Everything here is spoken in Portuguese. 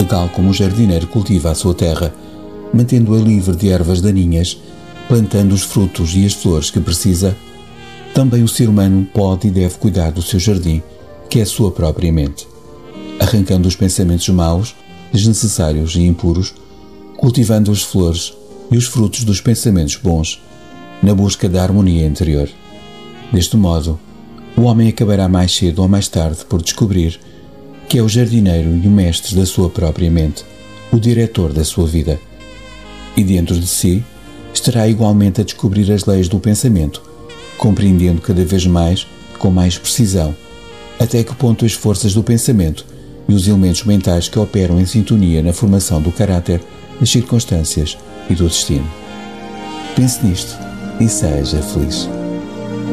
tal como o jardineiro cultiva a sua terra, mantendo-a livre de ervas daninhas, plantando os frutos e as flores que precisa, também o ser humano pode e deve cuidar do seu jardim, que é a sua própria mente, arrancando os pensamentos maus, desnecessários e impuros, cultivando as flores e os frutos dos pensamentos bons, na busca da harmonia interior. Deste modo, o homem acabará mais cedo ou mais tarde por descobrir que é o jardineiro e o mestre da sua própria mente, o diretor da sua vida. E dentro de si estará igualmente a descobrir as leis do pensamento, compreendendo cada vez mais, com mais precisão, até que ponto as forças do pensamento e os elementos mentais que operam em sintonia na formação do caráter, das circunstâncias e do destino. Pense nisto e seja feliz.